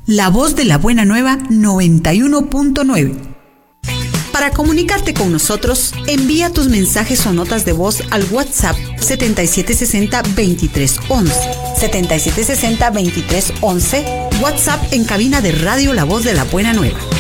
La Voz de la Buena Nueva 91.9. Para comunicarte con nosotros, envía tus mensajes o notas de voz al WhatsApp 7760-2311. 7760-2311, WhatsApp en cabina de Radio La Voz de la Buena Nueva.